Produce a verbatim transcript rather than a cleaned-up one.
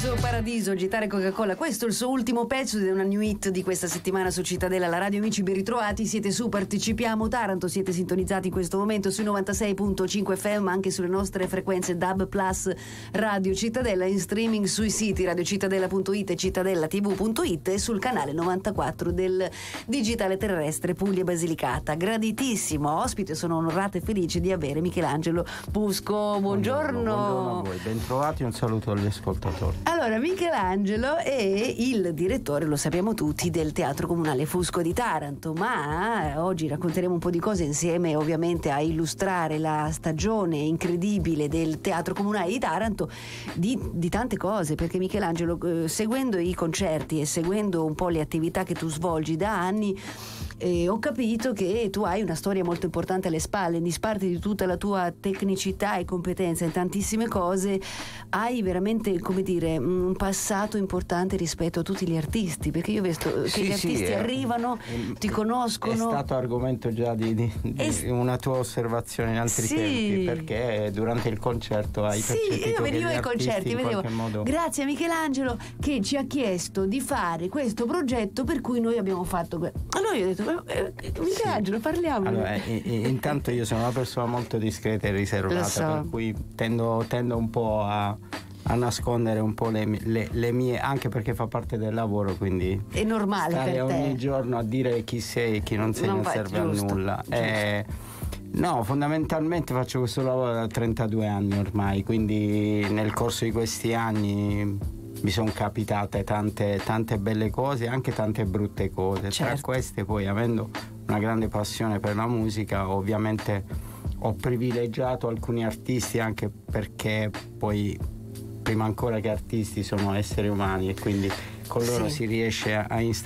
Paradiso, Paradiso, Gitare Coca-Cola. Questo è il suo ultimo pezzo di una new hit di questa settimana su Cittadella. La radio, amici, ben ritrovati. Siete su Partecipiamo Taranto, siete sintonizzati in questo momento sui novantasei virgola cinque F M, anche sulle nostre frequenze D A B Plus Radio Cittadella, in streaming sui siti radiocittadella punto it e cittadella tv punto it e sul canale novantaquattro del digitale terrestre Puglia Basilicata. Graditissimo ospite, sono onorata e felice di avere Michelangelo Pusco. Buongiorno. Buongiorno, buongiorno a voi, bentrovati, un saluto agli ascoltatori. Allora, Michelangelo è il direttore, lo sappiamo tutti, del Teatro Comunale Fusco di Taranto, ma oggi racconteremo un po' di cose insieme, ovviamente, a illustrare la stagione incredibile del Teatro Comunale di Taranto, di, di tante cose, perché Michelangelo, eh, seguendo i concerti e seguendo un po' le attività che tu svolgi da anni, Eh, ho capito che tu hai una storia molto importante alle spalle, in disparte di tutta la tua tecnicità e competenza in tantissime cose, hai veramente, come dire, un passato importante rispetto a tutti gli artisti, perché io ho visto che sì, gli sì, artisti è, arrivano, è, ti conoscono. È stato argomento già di, di, di è, una tua osservazione in altri sì. tempi, perché durante il concerto hai sì, percepito io che venivo gli ai concerti, in vedevo, modo... grazie a Michelangelo che ci ha chiesto di fare questo progetto per cui noi abbiamo fatto que- allora io ho detto eh, Michelangelo, sì. parliamo. Allora, eh, intanto io sono una persona molto discreta e riservata, so. per cui tendo, tendo un po' a, a nascondere un po' le, le, le mie, anche perché fa parte del lavoro, quindi è normale stare per te ogni giorno a dire chi sei e chi non sei non, non serve giusto, a nulla. Eh, no, fondamentalmente faccio questo lavoro da trentadue anni ormai, quindi nel corso di questi anni mi sono capitate tante, tante belle cose, anche tante brutte cose. Certo. Tra queste, poi, avendo una grande passione per la musica, ovviamente ho privilegiato alcuni artisti, anche perché poi prima ancora che artisti sono esseri umani e quindi con loro sì. si riesce a instaurare